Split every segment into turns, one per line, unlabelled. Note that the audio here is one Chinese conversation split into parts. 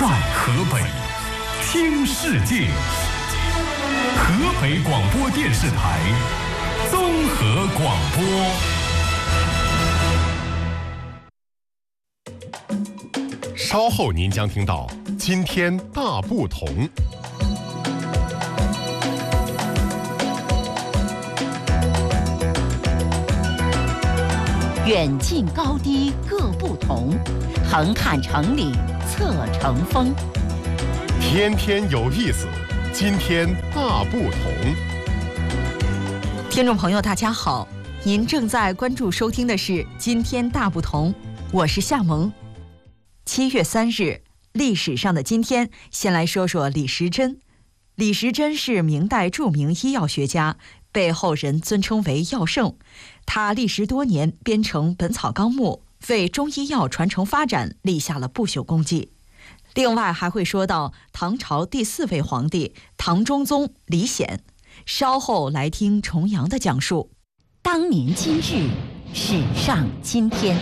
在河北听世界。河北广播电视台综合广播。稍后您将听到今天大不同。
远近高低各不同，横看成岭侧成峰。
天天有意思，今天大不同。
听众朋友大家好，您正在关注收听的是今天大不同，我是夏萌。7月3日，历史上的今天，先来说说李时珍。李时珍是明代著名医药学家，被后人尊称为药圣。他历时多年编成《本草纲目》，为中医药传承发展立下了不朽功绩。另外还会说到唐朝第4位皇帝唐中宗李显。稍后来听重阳的讲述。
当年今日，史上今天。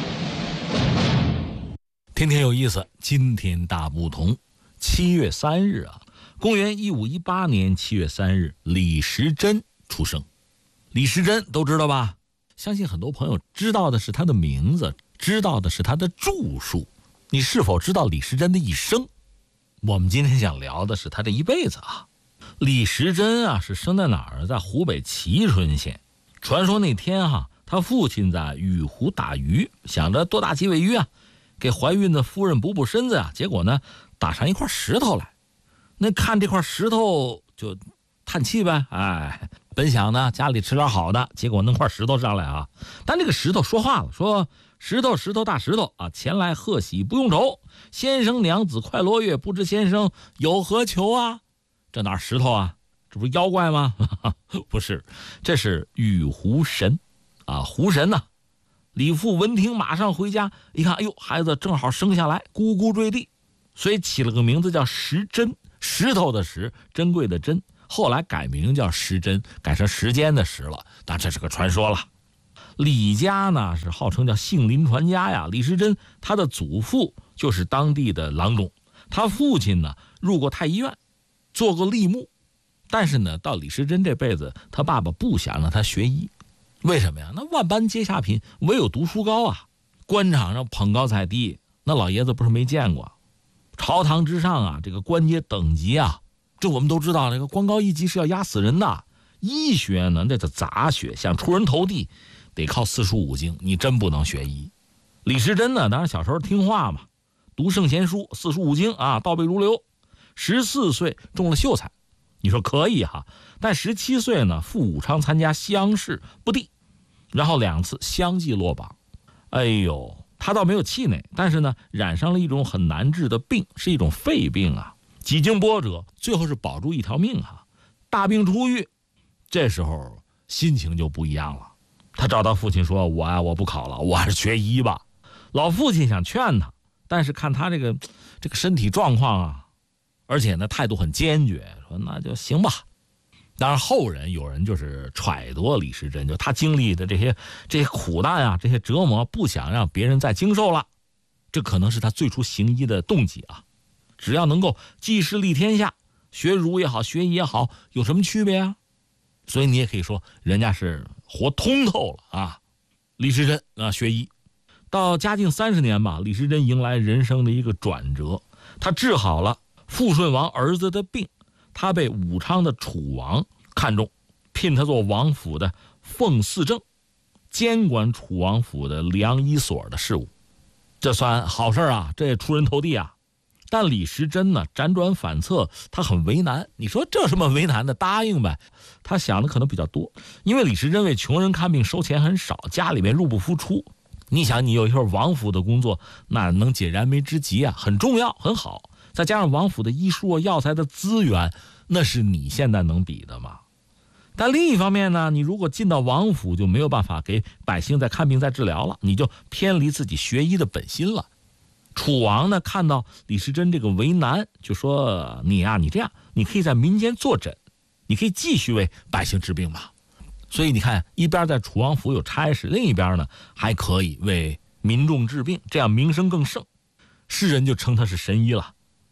天天有意思，今天大不同。7月3日啊，公元1518年7月3日，李时珍出生。李时珍都知道吧？相信很多朋友知道的是他的名字，知道的是他的著述。你是否知道李时珍的一生？我们今天想聊的是他这一辈子啊。李时珍啊，是生在哪儿？在湖北蕲春县。传说那天他父亲在雨湖打鱼，想着多打几尾鱼啊，给怀孕的夫人补补身子啊，结果呢打上一块石头来。那看这块石头就叹气呗，本想呢家里吃点好的，结果弄块石头上来啊。但这个石头说话了，说石头石头大石头啊，前来贺喜不用愁，先生娘子快罗月，不知先生有何求啊？这哪石头啊？这不是妖怪吗？不是，这是雨湖神啊，湖神呐。李父闻听马上回家，一看，哎呦，孩子正好生下来，咕咕坠地，所以起了个名字叫时珍，石头的石，珍贵的珍。后来改名叫时珍，改成时间的时了，但这是个传说了。李家呢是号称叫杏林传家呀，李时珍他的祖父就是当地的郎中，他父亲呢入过太医院，做过吏目，但是呢到李时珍这辈子，他爸爸不想让他学医。为什么呀？那万般皆下品，唯有读书高啊！官场上捧高踩低，那老爷子不是没见过。朝堂之上啊，这个官阶等级啊，这我们都知道，这个官高一级是要压死人的。医学呢，那叫杂学，想出人头地，得靠四书五经，你真不能学医。李时珍呢，当然小时候听话嘛，读圣贤书，四书五经啊，倒背如流。14岁中了秀才，你说可以但17岁呢，赴武昌参加乡试不第，然后2次相继落榜。哎呦，他倒没有气馁，但是呢，染上了一种很难治的病，是一种肺病啊。几经波折，最后是保住一条命大病初愈，这时候心情就不一样了。他找到父亲说：“我不考了，我还是学医吧。”老父亲想劝他，但是看他这个身体状况而且呢态度很坚决，说那就行吧。当然后人有人就是揣度李时珍，就他经历的这些苦难这些折磨，不想让别人再经受了，这可能是他最初行医的动机只要能够济世利天下，学儒也好，学医也好，有什么区别啊？所以你也可以说人家是活通透了李时珍学医到嘉靖30年吧，李时珍迎来人生的一个转折，他治好了富顺王儿子的病，他被武昌的楚王看中，聘他做王府的奉祀正，监管楚王府的良医所的事务。这算好事这也出人头地但李时珍呢，辗转反侧，他很为难。你说这什么为难的？答应呗。他想的可能比较多，因为李时珍为穷人看病收钱很少，家里面入不敷出。你想，你有一份王府的工作，那能解燃眉之急很重要，很好。再加上王府的医术药材的资源，那是你现在能比的吗？但另一方面呢，你如果进到王府，就没有办法给百姓再看病再治疗了，你就偏离自己学医的本心了。楚王呢看到李时珍这个为难，就说你这样，你可以在民间坐诊，你可以继续为百姓治病嘛。所以你看，一边在楚王府有差事，另一边呢还可以为民众治病，这样名声更盛，世人就称他是神医了。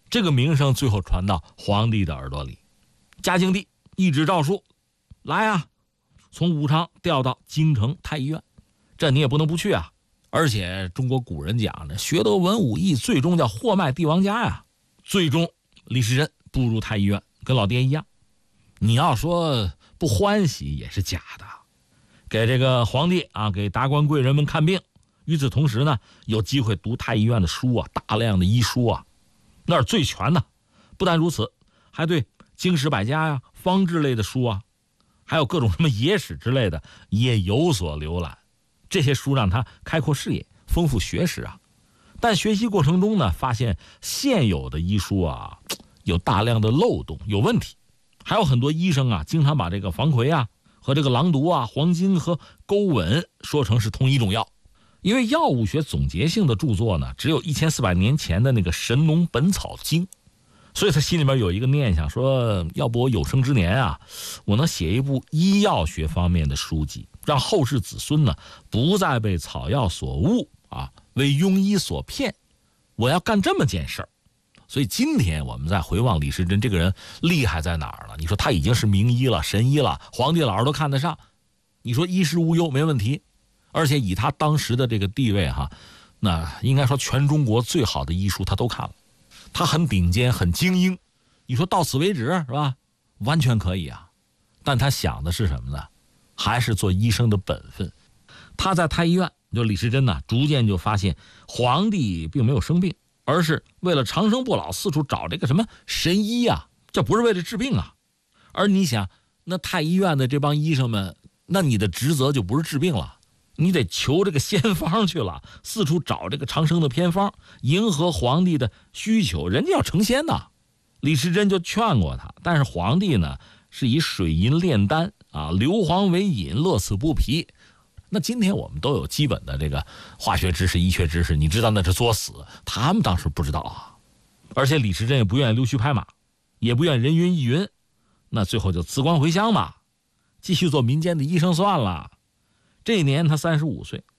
这个名声最后传到皇帝的耳朵里。嘉靖帝一纸诏书，来啊，从武昌调到京城太医院，这你也不能不去啊。而且中国古人讲的，学得文武艺，最终叫货卖帝王家呀。最终李时珍步入太医院，跟老爹一样。你要说不欢喜也是假的，给这个皇帝啊，给达官贵人们看病。与此同时呢，有机会读太医院的书啊，大量的医书啊，那是最全的。不但如此，还对经史百家呀、方志类的书啊，还有各种什么野史之类的也有所浏览。这些书让他开阔视野，丰富学识啊。但学习过程中呢，发现现有的医书啊，有大量的漏洞，有问题。还有很多医生啊，经常把这个防癸啊和这个狼毒啊、黄金和钩吻说成是同一种药。因为药物学总结性的著作呢，只有1400年前的那个《神农本草经》，所以他心里面有一个念想，说要不我有生之年啊，我能写一部医药学方面的书籍，让后世子孙呢不再被草药所误啊，为庸医所骗。我要干这么件事儿。所以今天我们再回望李时珍这个人厉害在哪儿了？你说他已经是名医了、神医了，皇帝老儿都看得上，你说衣食无忧没问题。而且以他当时的这个地位哈，那应该说全中国最好的医书他都看了，他很顶尖很精英。你说到此为止是吧？完全可以啊。但他想的是什么呢？还是做医生的本分。他在太医院，就李时珍呢，逐渐就发现皇帝并没有生病，而是为了长生不老四处找这个什么神医啊，这不是为了治病啊。而你想，那太医院的这帮医生们，那你的职责就不是治病了，你得求这个仙方去了，四处找这个长生的偏方，迎合皇帝的需求，人家要成仙呐。李时珍就劝过他，但是皇帝呢是以水银炼丹啊，硫磺为饮，乐此不疲。那今天我们都有基本的这个化学知识、医学知识，你知道那是作死，他们当时不知道啊。而且李时珍也不愿意溜须拍马，也不愿意人云亦云，那最后就辞官回乡嘛，继续做民间的医生算了。这一年他35岁，